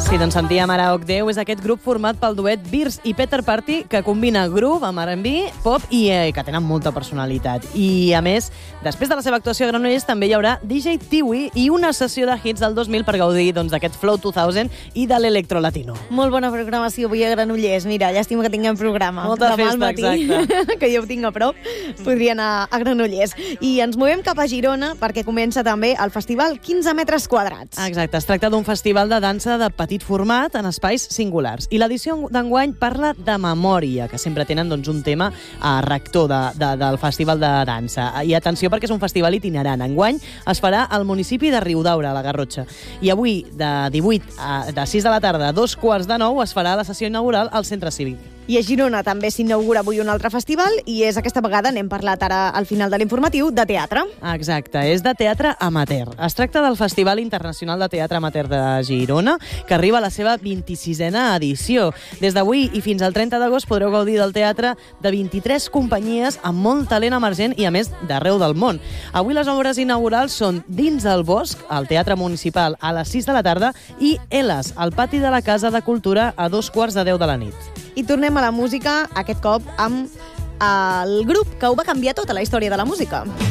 Sí, doncs sentíem ara Ocdeu, és aquest grup format pel duet Beers i Peter Party, que combina groove amb R&B, pop i que tenen molta personalitat. I, a més, després de la seva actuació a Granollers també hi haurà DJ Tiwi i una sessió de hits del 2000 per gaudir d'aquest Flow 2000 i de l'Electro Latino. Molt bona programació avui a Granollers. Mira, llàstima que tinguem programa. Molta festa, exacte. Que jo ho tinc a prop, podria anar a Granollers. I ens movem cap a Girona perquè comença també el festival 15 metres quadrats. Exacte, es tracta d'un festival de dansa de petit format en espais singulars. I l'edició d'enguany parla de memòria, que sempre tenen un tema rector del festival de dansa. I atenció perquè és un festival itinerant. Enguany es farà al municipi de Riudaura, a la Garrotxa. I avui, de 6 de la tarda a 2:15, es farà la sessió inaugural al Centre Cívic. I a Girona també s'inaugura avui un altre festival i és aquesta vegada, n'hem parlat ara al final de l'informatiu, de teatre. Exacte, és de teatre amateur. Es tracta del Festival Internacional de Teatre Amateur de Girona, que arriba a la seva 26a edició. Des d'avui i fins al 30 d'agost podreu gaudir del teatre de 23 companyies amb molt talent emergent i, a més, d'arreu del món. Avui les obres inaugurals són Dins el Bosc, al Teatre Municipal, a les 6 de la tarda, i Eles, al pati de la Casa de Cultura, a 9:15 de la nit. I tornem a la música, aquest cop amb el grup que ho va canviar tota la història de la música.